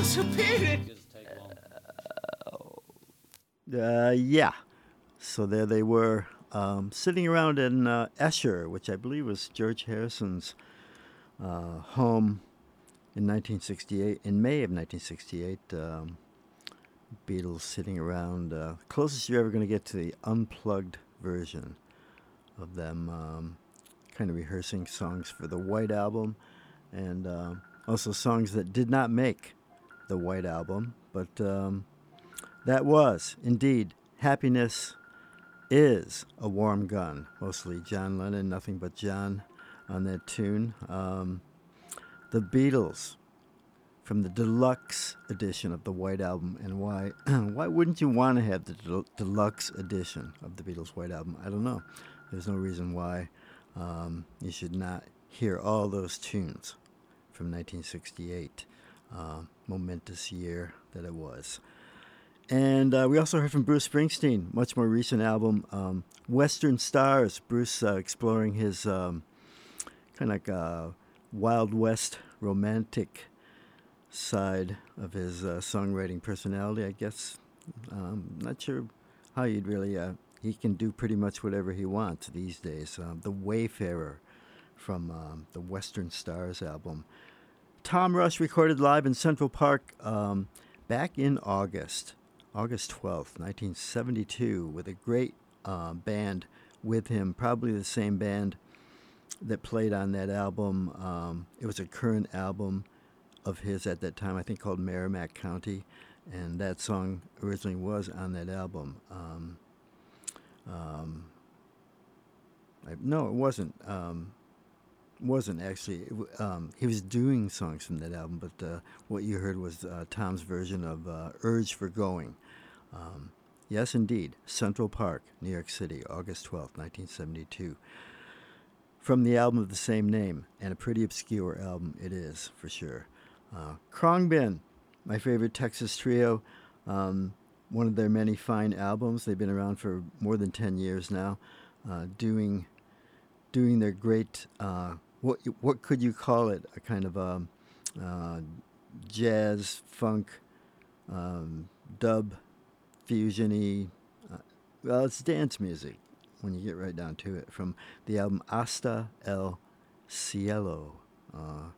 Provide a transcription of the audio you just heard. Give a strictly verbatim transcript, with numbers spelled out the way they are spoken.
Uh, yeah. So there they were, um, sitting around in uh, Esher, which I believe was George Harrison's uh, home in nineteen sixty-eight, in May of nineteen sixty-eight. Um, Beatles sitting around. Uh, closest you're ever going to get to the unplugged version of them, um, kind of rehearsing songs for the White Album, and uh, also songs that did not make the White Album, but um, that was indeed Happiness is a Warm Gun. Mostly John Lennon, nothing but John on that tune. Um, the Beatles from the deluxe edition of the White Album, and why why wouldn't you want to have the del- deluxe edition of the Beatles White Album? I don't know. There's no reason why um, you should not hear all those tunes from nineteen sixty-eight. Uh, momentous year that it was. And uh, we also heard from Bruce Springsteen, much more recent album, um, Western Stars. Bruce uh, exploring his um, kind of like uh, Wild West romantic side of his uh, songwriting personality, I guess. Um, not sure how you'd really. Uh, he can do pretty much whatever he wants these days. Uh, the Wayfarer from um, the Western Stars album. Tom Rush recorded live in Central Park um, back in August, August twelfth, nineteen seventy-two, with a great uh, band with him, probably the same band that played on that album. Um, it was a current album of his at that time, I think called Merrimack County, and that song originally was on that album. Um, um, I, no, it wasn't. Um, wasn't actually. It w- Um, he was doing songs from that album, but uh, what you heard was uh, Tom's version of uh, "Urge for Going." Um, yes, indeed, Central Park, New York City, August twelfth, nineteen seventy-two. From the album of the same name, and a pretty obscure album it is, for sure. Uh, Khruangbin, my favorite Texas trio, um, one of their many fine albums. They've been around for more than ten years now, uh, doing doing their great, uh, what what could you call it? A kind of um, uh, jazz, funk, um, dub, fusiony. Uh, well, it's dance music when you get right down to it. From the album Hasta el Cielo, uh,